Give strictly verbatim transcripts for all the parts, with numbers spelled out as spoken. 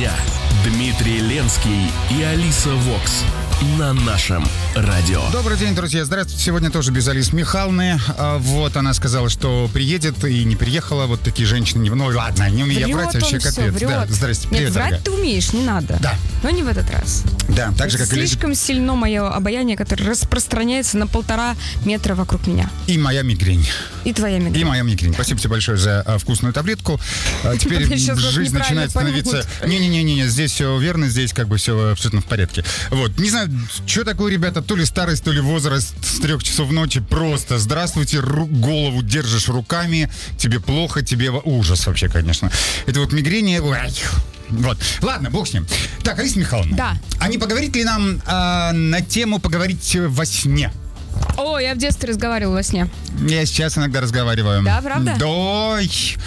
друзья, Дмитрий Ленский и Алиса Вокс на нашем радио. Добрый день, друзья. Здравствуйте. Сегодня тоже без Алисы Михайловны. А, вот, она сказала, что приедет и не приехала. Вот такие женщины. Ну, ладно, не умею я врать, вообще капец. Да, здрасте, привет, Нет, врать дорогая. ты умеешь, не надо. Да. Но не в этот раз. Да, так же, как и... Слишком сильно мое обаяние, которое распространяется на полтора метра вокруг меня. И моя мигрень. И твоя мигрень. И моя мигрень. Спасибо тебе большое за а, вкусную таблетку. А, теперь жизнь начинает становиться... Не-не-не, здесь все верно, здесь как бы все абсолютно в порядке. Вот, не знаю, что такое, ребята, то ли старость, то ли возраст с трех часов ночи. Просто здравствуйте, ру- голову держишь руками, тебе плохо, тебе ужас вообще, конечно. Это вот мигрень... Ой. Вот. Ладно, бог с ним. Так, Алиса Михайловна. Да. А не поговорить ли нам а, на тему поговорить во сне? О, я в детстве разговаривала во сне. Я сейчас иногда разговариваю. Да, правда? Да.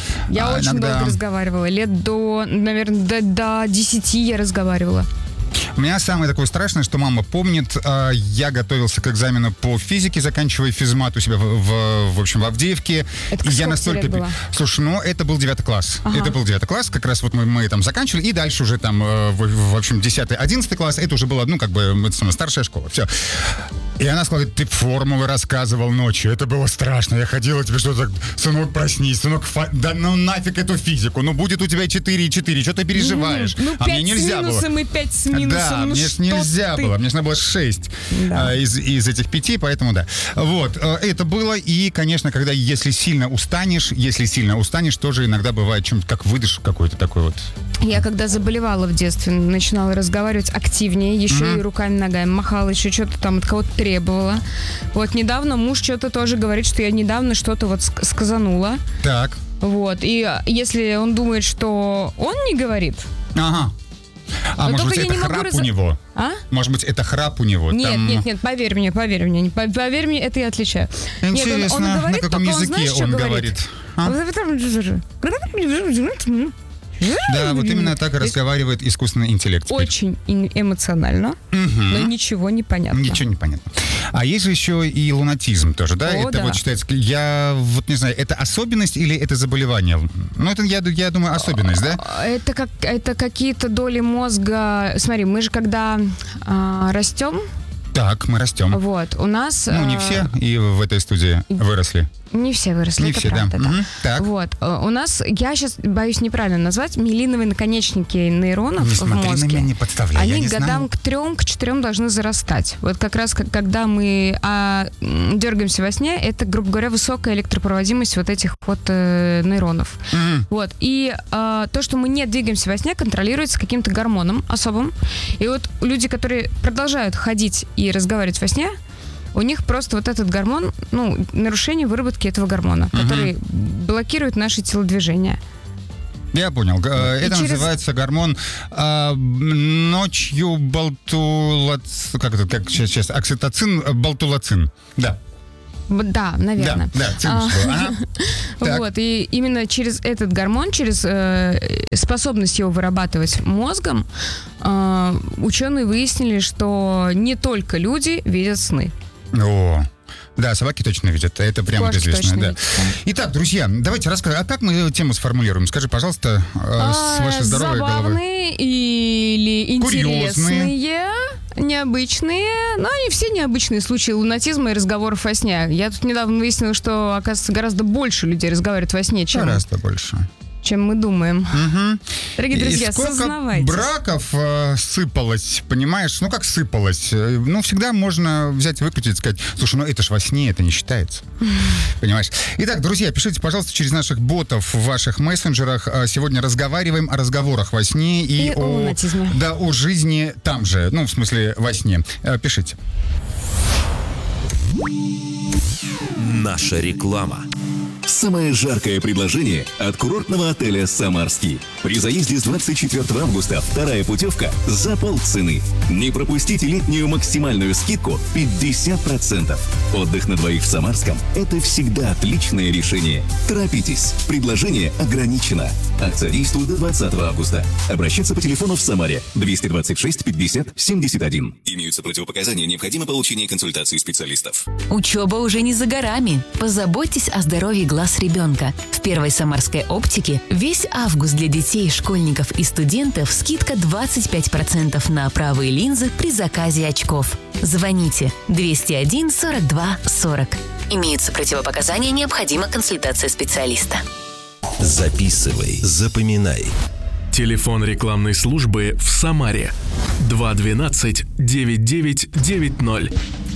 Я а, очень иногда... долго разговаривала. Лет до, наверное, до, до десяти я разговаривала. У меня самое такое страшное, что мама помнит. Э, я готовился к экзамену по физике, заканчивая физмат у себя в, в, в общем, в Авдеевке. Это и я сколько настолько... лет было? Слушай, ну, это был девятый класс. Ага. Это был девятый класс, как раз вот мы, мы там заканчивали, и дальше уже там, э, в, в общем, десятый, одиннадцатый класс, это уже была, ну, как бы, это самая старшая школа, все. И она сказала, ты формулы рассказывал ночью, это было страшно, я ходила, тебе что-то, сынок, проснись, сынок, фа... да ну нафиг эту физику, ну будет у тебя четыре и четыре, что ты переживаешь? Ну, а мне нельзя с минусом было. И пять с минусом, да, ну мне что нельзя ты? было, мне же надо было шесть да. а, из, из этих пяти, поэтому да. Вот, это было, и, конечно, когда, если сильно устанешь, если сильно устанешь, тоже иногда бывает чем-то, как выдыш какой-то такой вот. Я когда заболевала в детстве, начинала разговаривать активнее, еще mm-hmm. и руками, ногами махала, еще что-то там от кого-то требовала. Вот недавно муж что-то тоже говорит, что я недавно что-то вот ск- сказанула. Так. Вот, и если он думает, что он не говорит... Ага. А но может быть, это храп раз... у него? А? Может быть, это храп у него? Нет, там... нет, нет, поверь мне, поверь мне, поверь мне, это я отличаю. Интересно, нет, он, он говорит, на каком только языке он, знаешь, он говорит? говорит? А? Да, вот именно так и разговаривает искусственный интеллект. Теперь. Очень эмоционально, угу. но ничего не понятно. Ничего не понятно. А есть же еще и лунатизм тоже, да? О, это да. вот считается, я вот не знаю, это особенность или это заболевание? Ну, это, я, я думаю, особенность, да? Это, как, это какие-то доли мозга. Смотри, мы же когда а, растем... Так, мы растем. Вот, у нас... Ну, не все и в этой студии выросли. Не все выросли, не это все, правда, да. да. Угу, так. Вот, у нас, я сейчас боюсь неправильно назвать, миелиновые наконечники нейронов не в мозге. На меня, не подставляй, они я не годам знаю. к трем, к четырем должны зарастать. Вот как раз, когда мы а, дергаемся во сне, это, грубо говоря, высокая электропроводимость вот этих вот э, нейронов. Угу. Вот, и э, то, что мы не двигаемся во сне, контролируется каким-то гормоном особым. И вот люди, которые продолжают ходить и разговаривать во сне, у них просто вот этот гормон, ну, нарушение выработки этого гормона, uh-huh. который блокирует наши телодвижения. Я понял. Это через... называется гормон а, ночью балтулацин, как это, как сейчас, сейчас, окситоцин, балтулацин, да. Да, наверное. Да, да, ага. Вот, и именно через этот гормон, через э, способность его вырабатывать мозгом, э, ученые выяснили, что не только люди видят сны. О, да, собаки точно видят, это прямо известно. Да. Итак, друзья, давайте расскажем, а как мы тему сформулируем? Скажи, пожалуйста, а, с вашей здоровой головы. Забавные или интересные, необычные, но они все необычные случаи лунатизма и разговоров во сне. Я тут недавно выяснила, что, оказывается, гораздо больше людей разговаривают во сне, чем... Гораздо больше. чем мы думаем. Угу. Дорогие друзья, и сколько сознавайтесь. браков э, сыпалось, понимаешь? Ну, как сыпалось? Ну, всегда можно взять, выкрутить и сказать, слушай, ну это ж во сне, это не считается. Понимаешь? Итак, друзья, пишите, пожалуйста, через наших ботов в ваших мессенджерах. Сегодня разговариваем о разговорах во сне и, и о, о лунатизме. Да, о жизни там же. Ну, в смысле, во сне. Пишите. Наша реклама. Самое жаркое предложение от курортного отеля «Самарский». При заезде с двадцать четвёртого августа вторая путевка за полцены. Не пропустите летнюю максимальную скидку пятьдесят процентов. Отдых на двоих в Самарском – это всегда отличное решение. Торопитесь, предложение ограничено. Акция действует до двадцатого августа. Обращаться по телефону в Самаре двести двадцать шесть пятьдесят семьдесят один. Имеются противопоказания, необходимо получение консультации специалистов. Учеба уже не за горами. Позаботьтесь о здоровье глаз ребенка. В Первой Самарской оптике весь август для детей, школьников и студентов скидка двадцать пять процентов на правые линзы при заказе очков. Звоните двести один сорок два сорок. Имеются противопоказания, необходима консультация специалиста. Записывай, запоминай. Телефон рекламной службы в Самаре два двенадцать девять девять девять ноль.